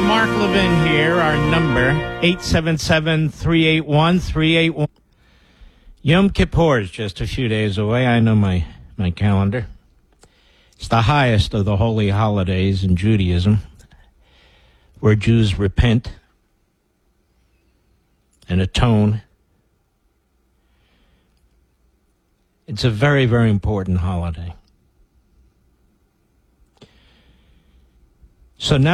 Mark Levin here. Our number, 877-381-3881. Yom Kippur is just a few days away. I know my calendar. It's the highest of the holy holidays in Judaism, where Jews repent and atone. It's a very, very important holiday. So now